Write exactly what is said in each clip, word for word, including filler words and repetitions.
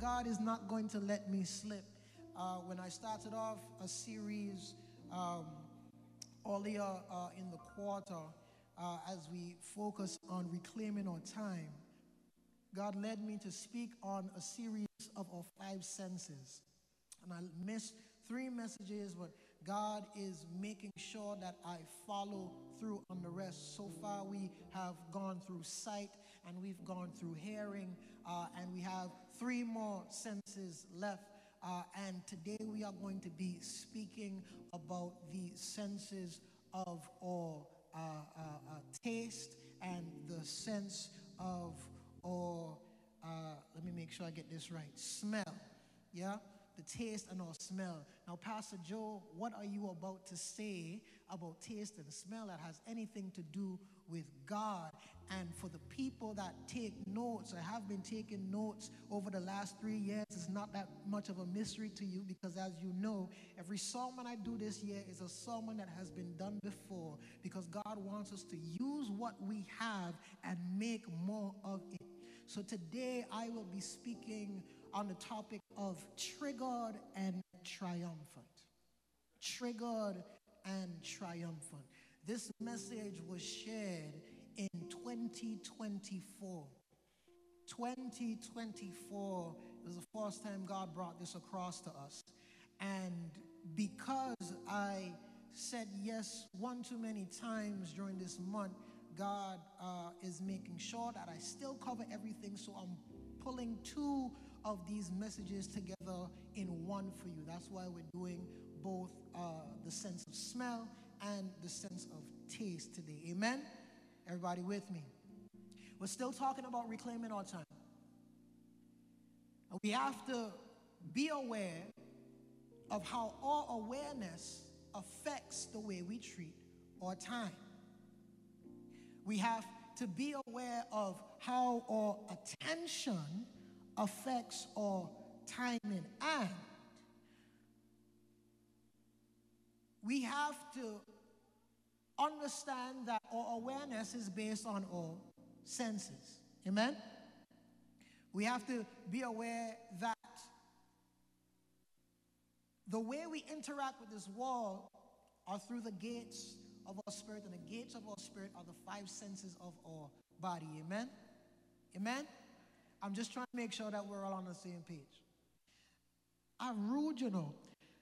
God is not going to let me slip. Uh, when I started off a series um, earlier uh, in the quarter, uh, as we focus on reclaiming our time, God led me to speak on a series of our five senses. And I missed three messages, but God is making sure that I follow through on the rest. So far, we have gone through sight, and we've gone through hearing, uh, and we have three more senses left. Uh, and today we are going to be speaking about the senses of our uh, uh, uh, taste and the sense of our, uh, let me make sure I get this right, smell. Yeah? The taste and our smell. Now, Pastor Joe, what are you about to say about taste and smell that has anything to do with God? And for the people that take notes, I have been taking notes over the last three years. It's not that much of a mystery to you because, as you know, every sermon I do this year is a sermon that has been done before, because God wants us to use what we have and make more of it. So today I will be speaking on the topic of triggered and triumphant. Triggered and triumphant. This message was shared in twenty twenty-four. twenty twenty-four was the first time God brought this across to us. And because I said yes one too many times during this month, God uh, is making sure that I still cover everything. So I'm pulling two of these messages together in one for you. That's why we're doing both uh, the sense of smell and the sense of taste today. Amen? Everybody with me? We're still talking about reclaiming our time. We have to be aware of how our awareness affects the way we treat our time. We have to be aware of how our attention affects our timing, and we have to understand that our awareness is based on our senses. Amen? We have to be aware that the way we interact with this world are through the gates of our spirit, and the gates of our spirit are the five senses of our body. Amen? Amen? I'm just trying to make sure that we're all on the same page. I'm rude, you know.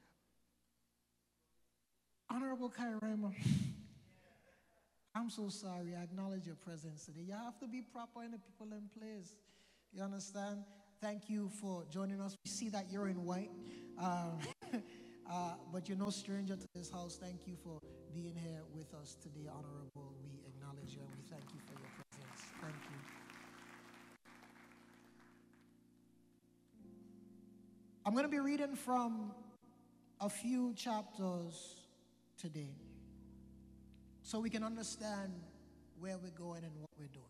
Honorable Kairema, I'm so sorry. I acknowledge your presence today. You have to be proper in the people in place. You understand? Thank you for joining us. We see that you're in white, um, uh, but you're no stranger to this house. Thank you for being here with us today, Honorable. We acknowledge you and we thank you for your presence. Thank you. I'm going to be reading from a few chapters today so we can understand where we're going and what we're doing.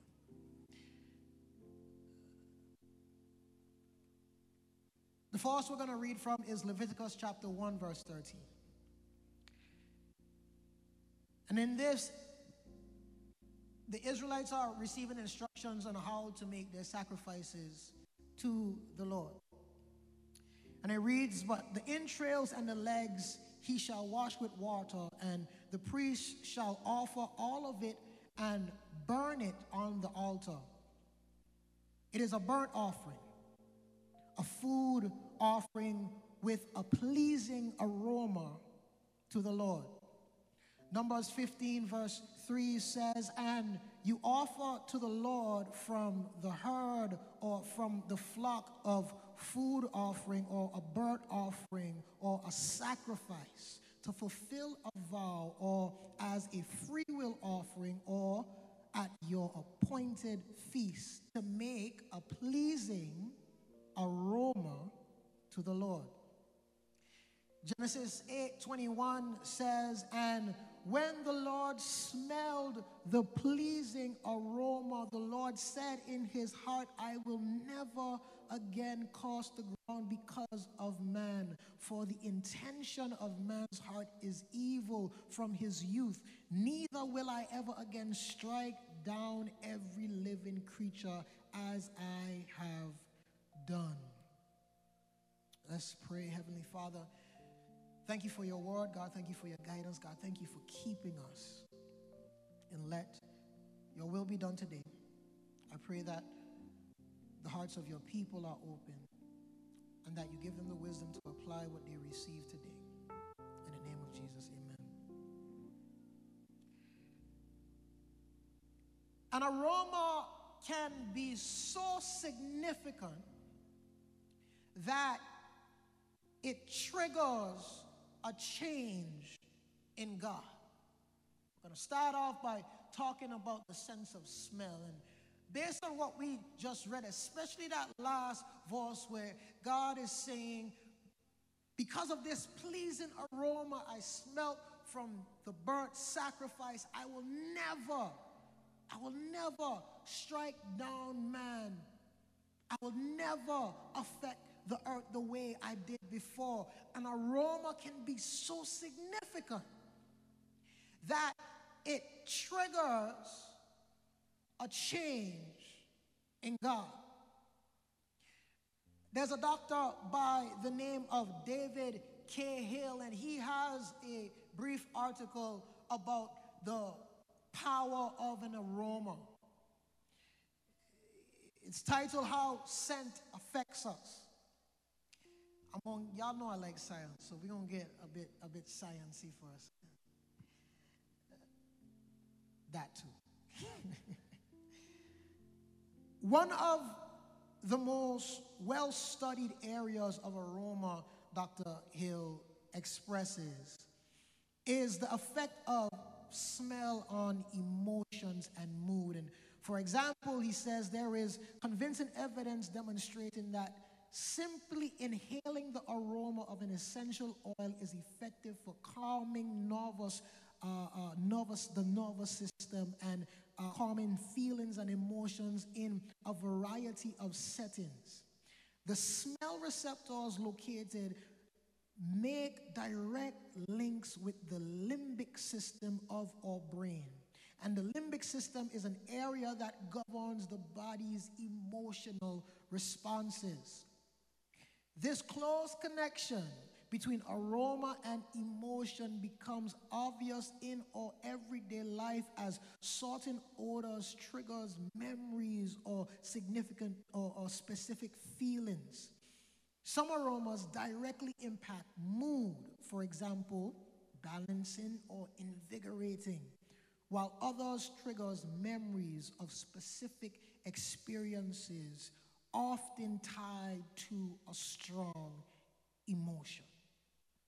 The first we're going to read from is Leviticus chapter one, verse thirteen. And in this, the Israelites are receiving instructions on how to make their sacrifices to the Lord. And it reads, "But the entrails and the legs he shall wash with water, and the priest shall offer all of it and burn it on the altar. It is a burnt offering, a food offering with a pleasing aroma to the Lord." Numbers fifteen verse three says, "And you offer to the Lord from the herd or from the flock of food offering or a burnt offering or a sacrifice to fulfill a vow or as a free will offering or at your appointed feast to make a pleasing aroma to the Lord." Genesis eight twenty-one says, "And when the Lord smelled the pleasing aroma, the Lord said in his heart, I will never again curse the ground because of man, for the intention of man's heart is evil from his youth. Neither will I ever again strike down every living creature as I have done." Let's pray. Heavenly Father, thank you for your word, God. Thank you for your guidance, God. Thank you for keeping us. And let your will be done today. I pray that the hearts of your people are open and that you give them the wisdom to apply what they receive today. In the name of Jesus, amen. An aroma can be so significant that it triggers a change in God. I'm going to start off by talking about the sense of smell. And based on what we just read, especially that last verse where God is saying, because of this pleasing aroma I smelt from the burnt sacrifice, I will never, I will never strike down man. I will never affect the earth the way I did before. An aroma can be so significant that it triggers a change in God. There's a doctor by the name of David Cahill, and he has a brief article about the power of an aroma. It's titled How Scent Affects Us. I'm on, y'all know I like science, so we're gonna get a bit a bit sciencey for us. That too. One of the most well-studied areas of aroma, Doctor Hill expresses, is the effect of smell on emotions and mood. And for example, he says there is convincing evidence demonstrating that simply inhaling the aroma of an essential oil is effective for calming nervous, uh, uh, nervous, the nervous system and uh, calming feelings and emotions in a variety of settings. The smell receptors located make direct links with the limbic system of our brain. And the limbic system is an area that governs the body's emotional responses. This close connection between aroma and emotion becomes obvious in our everyday life as certain odors triggers memories or significant or, or specific feelings. Some aromas directly impact mood, for example, balancing or invigorating, while others triggers memories of specific experiences often tied to a strong emotion.